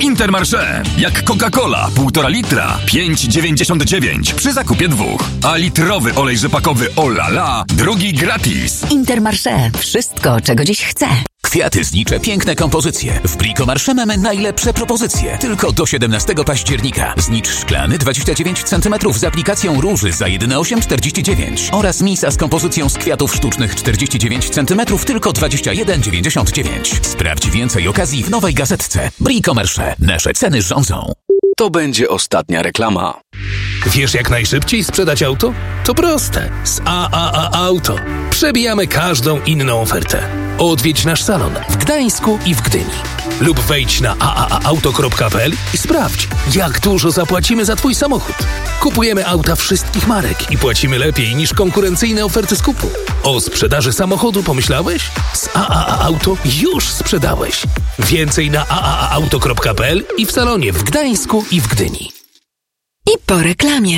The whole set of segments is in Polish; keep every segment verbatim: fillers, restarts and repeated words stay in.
Intermarché. Jak Coca-Cola, półtora litra, pięć dziewięćdziesiąt dziewięć przy zakupie dwóch. A litrowy olej rzepakowy Olala, drugi gratis. Intermarché. Wszystko, czego dziś chcę. Kwiaty znicze, piękne kompozycje. W Bricomarché mamy najlepsze propozycje. Tylko do siedemnastego października. Znicz szklany dwadzieścia dziewięć centymetrów z aplikacją róży za jedyne osiem czterdzieści dziewięć. Oraz misa z kompozycją z kwiatów sztucznych czterdzieści dziewięć centymetrów tylko dwadzieścia jeden dziewięćdziesiąt dziewięć. Sprawdź więcej okazji w nowej gazetce. Bricomarché. Nasze ceny rządzą. To będzie ostatnia reklama. Wiesz, jak najszybciej sprzedać auto? To proste. Z A A A Auto. Przebijamy każdą inną ofertę. Odwiedź nasz salon w Gdańsku i w Gdyni. Lub wejdź na a a a auto kropka p l i sprawdź, jak dużo zapłacimy za Twój samochód. Kupujemy auta wszystkich marek i płacimy lepiej niż konkurencyjne oferty skupu. O sprzedaży samochodu pomyślałeś? Z A A A Auto już sprzedałeś. Więcej na a a a auto kropka p l i w salonie w Gdańsku i w Gdyni. I po reklamie.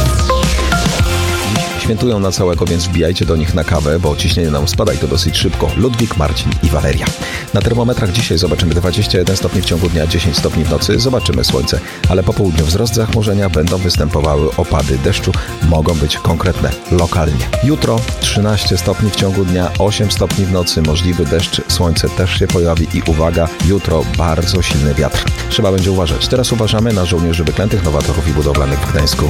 Świętują na całego, więc wbijajcie do nich na kawę, bo ciśnienie nam spada i to dosyć szybko. Ludwik, Marcin i Waleria. Na termometrach dzisiaj zobaczymy dwadzieścia jeden stopni w ciągu dnia, dziesięć stopni w nocy. Zobaczymy słońce, ale po południu wzrost zachmurzenia, będą występowały opady deszczu, mogą być konkretne, lokalnie. Jutro trzynaście stopni w ciągu dnia, osiem stopni w nocy, możliwy deszcz, słońce też się pojawi i uwaga, jutro bardzo silny wiatr. Trzeba będzie uważać. Teraz uważamy na żołnierzy wyklętych, nowatorów i budowlanych w Gdańsku.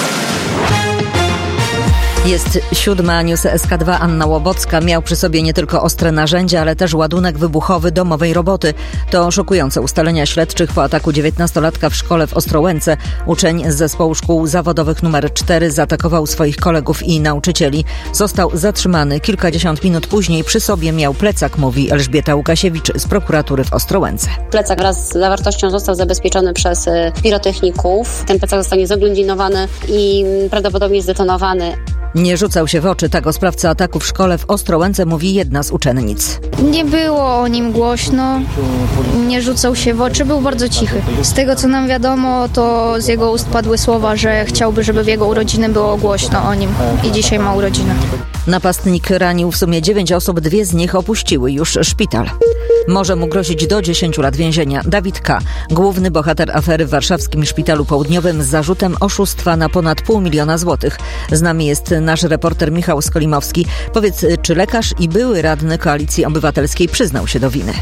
Jest siódma, News S K dwa, Anna Łobocka. Miał przy sobie nie tylko ostre narzędzia, ale też ładunek wybuchowy domowej roboty. To szokujące ustalenia śledczych po ataku dziewiętnastolatka w szkole w Ostrołęce. Uczeń z zespołu szkół zawodowych numer cztery zaatakował swoich kolegów i nauczycieli. Został zatrzymany. Kilkadziesiąt minut później przy sobie miał plecak, mówi Elżbieta Łukasiewicz z prokuratury w Ostrołęce. Plecak wraz z zawartością został zabezpieczony przez pirotechników. Ten plecak zostanie zoględzinowany i prawdopodobnie zdetonowany. Nie rzucał się w oczy, tak o sprawcy ataku w szkole w Ostrołęce mówi jedna z uczennic. Nie było o nim głośno, nie rzucał się w oczy, był bardzo cichy. Z tego co nam wiadomo, to z jego ust padły słowa, że chciałby, żeby w jego urodziny było głośno o nim i dzisiaj ma urodziny. Napastnik ranił w sumie dziewięć osób, dwie z nich opuściły już szpital. Może mu grozić do dziesięciu lat więzienia. Dawid K., główny bohater afery w warszawskim Szpitalu Południowym z zarzutem oszustwa na ponad pół miliona złotych. Z nami jest nasz reporter Michał Skolimowski. Powiedz, czy lekarz i były radny Koalicji Obywatelskiej przyznał się do winy?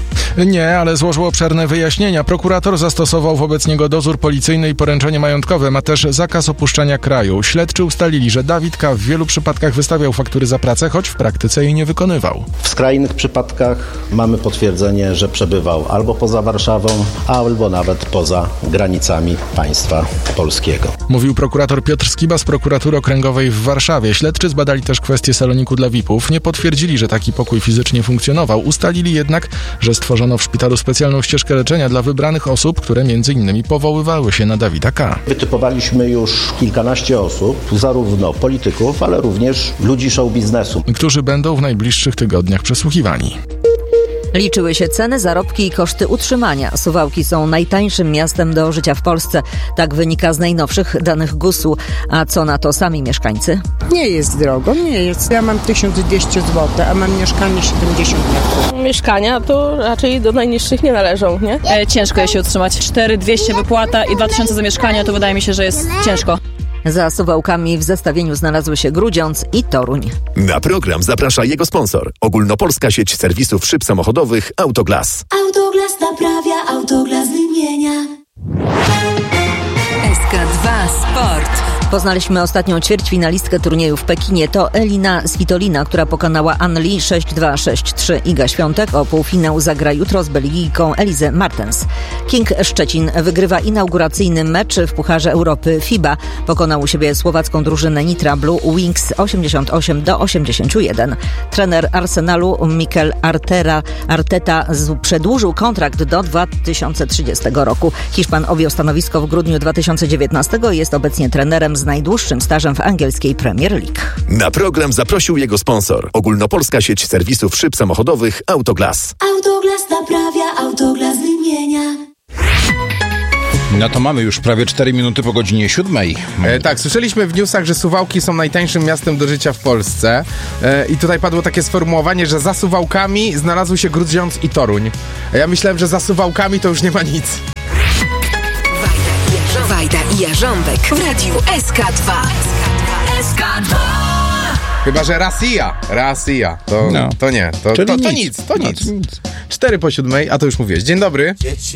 Nie, ale złożył obszerne wyjaśnienia. Prokurator zastosował wobec niego dozór policyjny i poręczenie majątkowe. Ma też zakaz opuszczania kraju. Śledczy ustalili, że Dawid K. w wielu przypadkach wystawiał faktury za pracę, choć w praktyce jej nie wykonywał. W skrajnych przypadkach mamy potwierdzenie, że przebywał albo poza Warszawą, albo nawet poza granicami państwa polskiego. Mówił prokurator Piotr Skiba z prokuratury okręgowej w Warszawie. Śledczy zbadali też kwestię saloniku dla V I P-ów. Nie potwierdzili, że taki pokój fizycznie funkcjonował. Ustalili jednak, że stworzono w szpitalu specjalną ścieżkę leczenia dla wybranych osób, które między innymi powoływały się na Dawida K. Wytypowaliśmy już kilkanaście osób, zarówno polityków, ale również ludzi show biznesu, którzy będą w najbliższych tygodniach przesłuchiwani. Liczyły się ceny, zarobki i koszty utrzymania. Suwałki są najtańszym miastem do życia w Polsce. Tak wynika z najnowszych danych gusu. A co na to sami mieszkańcy? Nie jest drogo, nie jest. Ja mam tysiąc dwieście złotych, a mam mieszkanie siedemdziesiąt metrów. Mieszkania to raczej do najniższych nie należą, nie? E, ciężko jest się utrzymać. cztery tysiące dwieście wypłata i dwa tysiące za mieszkanie, to wydaje mi się, że jest ciężko. Za Suwałkami w zestawieniu znalazły się Grudziądz i Toruń. Na program zaprasza jego sponsor. Ogólnopolska sieć serwisów szyb samochodowych Autoglas. Autoglas naprawia, Autoglas wymienia. S K dwa Sport. Poznaliśmy ostatnią ćwierćfinalistkę turnieju w Pekinie. To Elina Svitolina, która pokonała Anli sześć dwa sześć trzy. Iga Świątek o półfinał zagra jutro z Belgijką Elizę Martens. King Szczecin wygrywa inauguracyjny mecz w Pucharze Europy FIBA. Pokonał u siebie słowacką drużynę Nitra Blue Wings osiemdziesiąt osiem do osiemdziesięciu jeden. Trener Arsenalu Mikel Arteta, Arteta przedłużył kontrakt do dwa tysiące trzydziestego roku. Hiszpan objął stanowisko w grudniu dwa tysiące dziewiętnastego i jest obecnie trenerem z najdłuższym stażem w angielskiej Premier League. Na program zaprosił jego sponsor. Ogólnopolska sieć serwisów szyb samochodowych Autoglas. Autoglas naprawia, Autoglas wymienia. No to mamy już prawie cztery minuty po godzinie siódmej. E, tak, słyszeliśmy w newsach, że Suwałki są najtańszym miastem do życia w Polsce. E, I tutaj padło takie sformułowanie, że za Suwałkami znalazły się Grudziądz i Toruń. A ja myślałem, że za Suwałkami to już nie ma nic. Wajda i Jarząbek w Radiu S K dwa. S K dwa. Chyba, że Rosja. Rosja. To, No. to nie. To, Czyli to, to nic. nic. To No, nic. to nic. Cztery po siódmej, a to już mówiłeś. Dzień dobry.